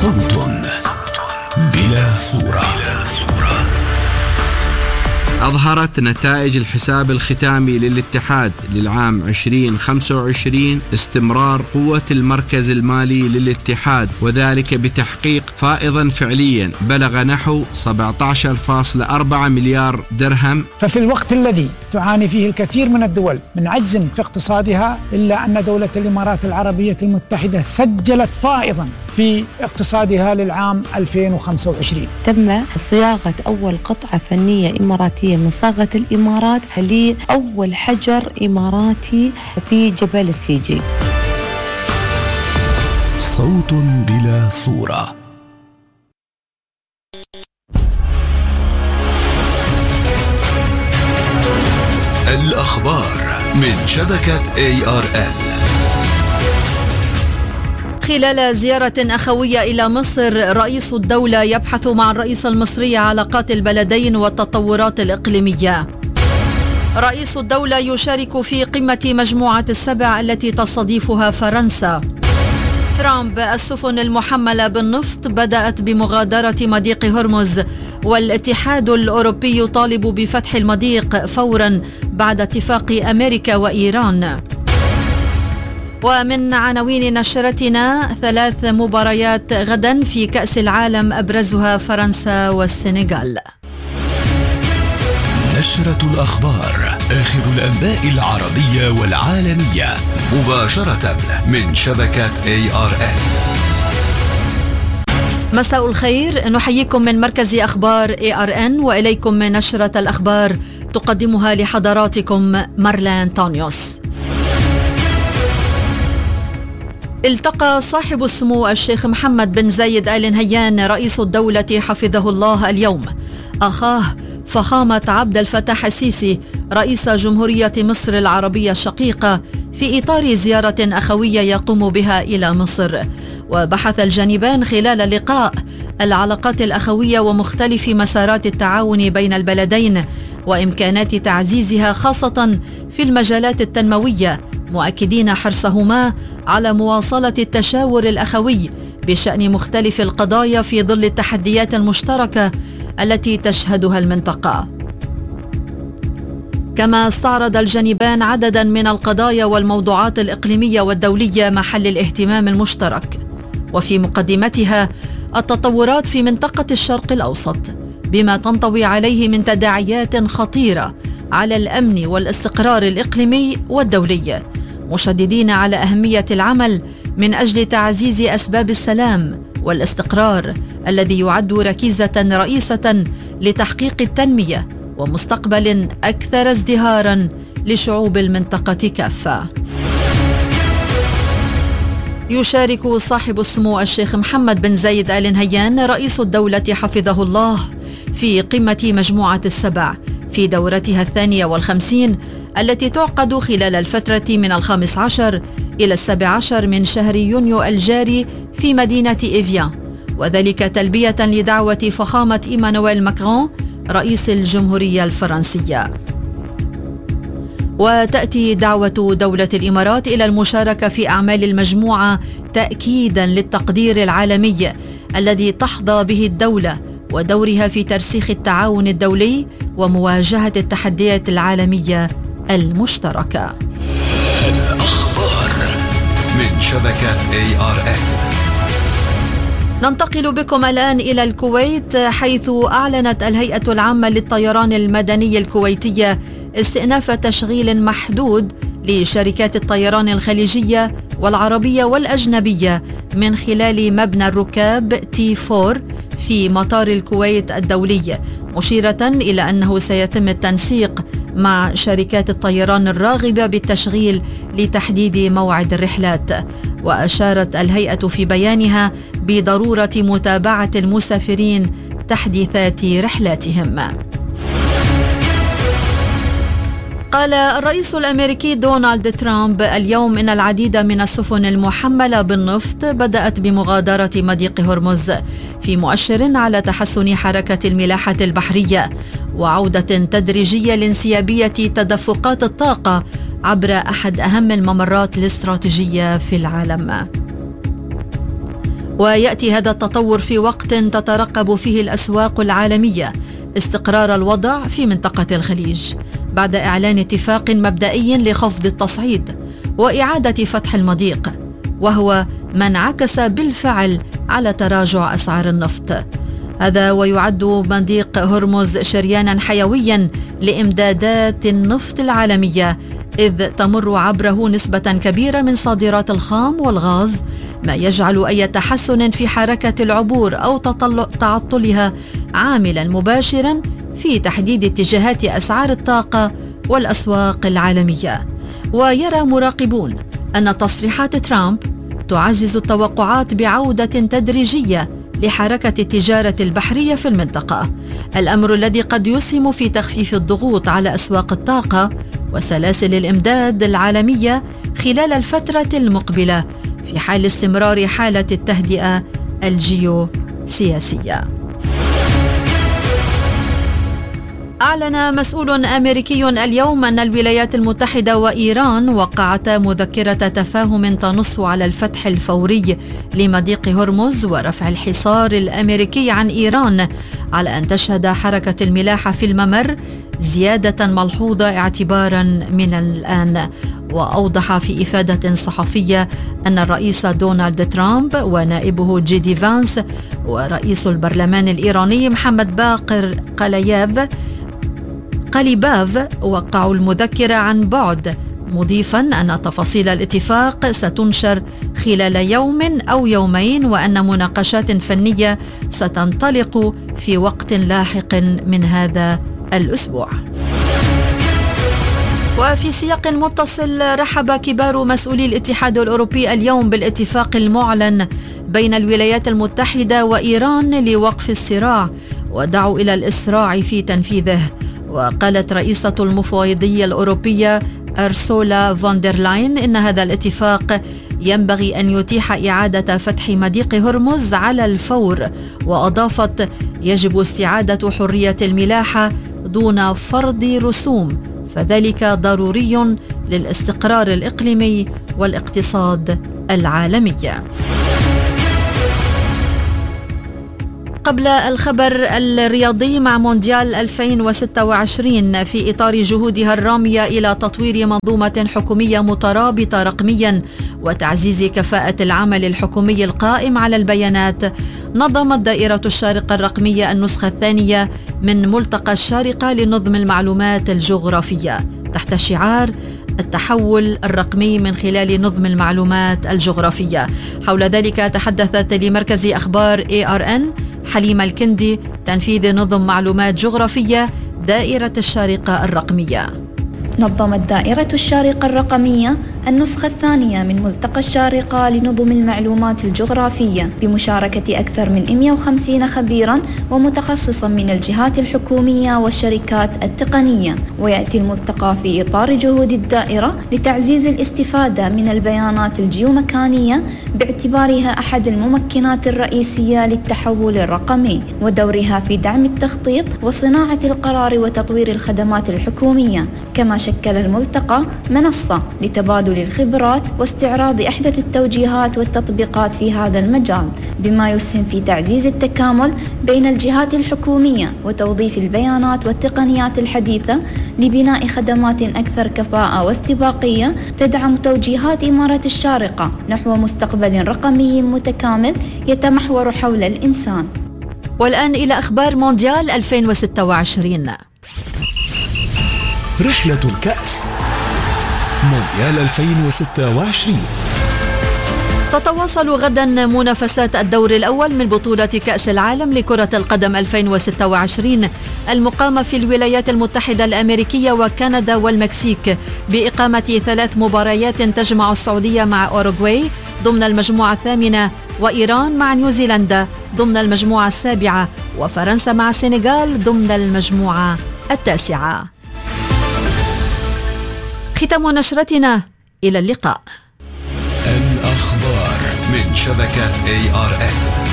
صوت بلا صورة. أظهرت نتائج الحساب الختامي للاتحاد للعام 2025 استمرار قوة المركز المالي للاتحاد، وذلك بتحقيق فائضا فعليا بلغ نحو 17.4 مليار درهم. ففي الوقت الذي تعاني فيه الكثير من الدول من عجز في اقتصادها، إلا أن دولة الإمارات العربية المتحدة سجلت فائضا في اقتصادها للعام 2025. تم صياغة أول قطعة فنية إماراتية من صاغة الإمارات لأول حجر إماراتي في جبل السيجي. صوت بلا صورة. الأخبار من شبكة ARN. خلال زيارة أخوية إلى مصر، رئيس الدولة يبحث مع الرئيس المصري علاقات البلدين والتطورات الإقليمية. رئيس الدولة يشارك في قمة مجموعة السبع التي تستضيفها فرنسا. ترامب: السفن المحملة بالنفط بدأت بمغادرة مضيق هرمز، والاتحاد الأوروبي يطالب بفتح المضيق فورا بعد اتفاق أمريكا وإيران. ومن عناوين نشرتنا: 3 مباريات غدا في كأس العالم أبرزها فرنسا والسنغال. نشرة الأخبار، آخر الأنباء العربية والعالمية، مباشرة من شبكة ARN. مساء الخير، نحييكم من مركز أخبار ARN، وإليكم نشرة الأخبار تقدمها لحضراتكم مارلين تونيوس. التقى صاحب السمو الشيخ محمد بن زايد آل نهيان رئيس الدولة حفظه الله اليوم أخاه فخامة عبد الفتاح السيسي رئيس جمهورية مصر العربية الشقيقة في إطار زيارة أخوية يقوم بها إلى مصر. وبحث الجانبان خلال اللقاء العلاقات الأخوية ومختلف مسارات التعاون بين البلدين وإمكانات تعزيزها خاصة في المجالات التنموية، مؤكدين حرصهما على مواصلة التشاور الأخوي بشأن مختلف القضايا في ظل التحديات المشتركة التي تشهدها المنطقة. كما استعرض الجانبان عددا من القضايا والموضوعات الإقليمية والدولية محل الاهتمام المشترك، وفي مقدمتها التطورات في منطقة الشرق الأوسط بما تنطوي عليه من تداعيات خطيرة على الأمن والاستقرار الإقليمي والدولي، مشددين على أهمية العمل من أجل تعزيز أسباب السلام والاستقرار الذي يعد ركيزة رئيسة لتحقيق التنمية ومستقبل أكثر ازدهارا لشعوب المنطقة كافة. يشارك صاحب السمو الشيخ محمد بن زايد آل نهيان رئيس الدولة حفظه الله في قمة مجموعة السبع في دورتها 52 التي تعقد خلال الفترة من 15 إلى 17 من شهر يونيو الجاري في مدينة إيفيان، وذلك تلبية لدعوة فخامة إيمانويل ماكرون رئيس الجمهورية الفرنسية. وتأتي دعوة دولة الإمارات إلى المشاركة في أعمال المجموعة تأكيدا للتقدير العالمي الذي تحظى به الدولة ودورها في ترسيخ التعاون الدولي ومواجهة التحديات العالمية المشتركة. الأخبار من شبكة ARN. ننتقل بكم الآن إلى الكويت، حيث أعلنت الهيئة العامة للطيران المدني الكويتية استئناف تشغيل محدود لشركات الطيران الخليجية والعربية والأجنبية من خلال مبنى الركاب T4 في مطار الكويت الدولي، مشيرة إلى أنه سيتم التنسيق مع شركات الطيران الراغبة بالتشغيل لتحديد موعد الرحلات. وأشارت الهيئة في بيانها بضرورة متابعة المسافرين تحديثات رحلاتهم. قال الرئيس الأمريكي دونالد ترامب اليوم إن العديد من السفن المحملة بالنفط بدأت بمغادرة مضيق هرمز، في مؤشر على تحسن حركة الملاحة البحرية وعودة تدريجية لانسيابية تدفقات الطاقة عبر أحد أهم الممرات الاستراتيجية في العالم. ويأتي هذا التطور في وقت تترقب فيه الأسواق العالمية استقرار الوضع في منطقة الخليج بعد إعلان اتفاق مبدئي لخفض التصعيد وإعادة فتح المضيق، وهو ما انعكس بالفعل على تراجع أسعار النفط. هذا ويعد مضيق هرمز شريانا حيويا لإمدادات النفط العالمية، إذ تمر عبره نسبة كبيرة من صادرات الخام والغاز، ما يجعل أي تحسن في حركة العبور أو تعطلها عاملا مباشرا في تحديد اتجاهات أسعار الطاقة والأسواق العالمية. ويرى مراقبون أن تصريحات ترامب تعزز التوقعات بعودة تدريجية لحركة التجارة البحرية في المنطقة، الأمر الذي قد يسهم في تخفيف الضغوط على أسواق الطاقة وسلاسل الإمداد العالمية خلال الفترة المقبلة في حال استمرار حالة التهدئة الجيوسياسية. أعلن مسؤول أمريكي اليوم أن الولايات المتحدة وإيران وقعتا مذكرة تفاهم تنص على الفتح الفوري لمضيق هرمز ورفع الحصار الأمريكي عن إيران، على أن تشهد حركة الملاحة في الممر زيادة ملحوظة اعتبارا من الآن. وأوضح في إفادة صحفية أن الرئيس دونالد ترامب ونائبه جيدي فانس ورئيس البرلمان الإيراني محمد باقر قليباف وقعوا المذكرة عن بعد، مضيفا أن تفاصيل الاتفاق ستنشر خلال يوم أو يومين، وأن مناقشات فنية ستنطلق في وقت لاحق من هذا الأسبوع. وفي سياق متصل، رحب كبار مسؤولي الاتحاد الأوروبي اليوم بالاتفاق المعلن بين الولايات المتحدة وإيران لوقف الصراع، ودعوا إلى الإسراع في تنفيذه. وقالت رئيسة المفوضية الأوروبية أرسولا فوندر لاين إن هذا الاتفاق ينبغي أن يتيح إعادة فتح مضيق هرمز على الفور، وأضافت: يجب استعادة حرية الملاحة دون فرض رسوم، فذلك ضروري للاستقرار الإقليمي والاقتصاد العالمي. قبل الخبر الرياضي مع مونديال 2026 في إطار جهودها الرامية إلى تطوير منظومة حكومية مترابطة رقميا وتعزيز كفاءة العمل الحكومي القائم على البيانات، نظمت دائرة الشارقة الرقمية النسخة الثانية من ملتقى الشارقة لنظم المعلومات الجغرافية تحت شعار التحول الرقمي من خلال نظم المعلومات الجغرافية. حول ذلك تحدثت لمركز أخبار ARN حليمة الكندي تنفيذ نظم معلومات جغرافية دائرة الشارقة الرقمية. نظمت دائرة الشارقة الرقمية النسخة الثانية من ملتقى الشارقة لنظم المعلومات الجغرافية بمشاركة أكثر من 150 خبيرا ومتخصصا من الجهات الحكومية والشركات التقنية. ويأتي الملتقى في إطار جهود الدائرة لتعزيز الاستفادة من البيانات الجيومكانية باعتبارها أحد الممكنات الرئيسية للتحول الرقمي، ودورها في دعم التخطيط وصناعة القرار وتطوير الخدمات الحكومية. كما شكل الملتقى منصة لتبادل الخبرات واستعراض أحدث التوجيهات والتطبيقات في هذا المجال، بما يسهم في تعزيز التكامل بين الجهات الحكومية وتوظيف البيانات والتقنيات الحديثة لبناء خدمات أكثر كفاءة واستباقية تدعم توجيهات إمارة الشارقة نحو مستقبل رقمي متكامل يتمحور حول الإنسان. والآن إلى أخبار مونديال 2026. رحلة الكأس مونديال 2026. تتواصل غدا منافسات الدور الأول من بطولة كأس العالم لكرة القدم 2026 المقامة في الولايات المتحدة الأمريكية وكندا والمكسيك، بإقامة 3 مباريات تجمع السعودية مع أوروغواي ضمن المجموعة الثامنة، وإيران مع نيوزيلندا ضمن المجموعة السابعة، وفرنسا مع السنغال ضمن المجموعة التاسعة. ختام نشرتنا، إلى اللقاء. الأخبار من شبكة ARN.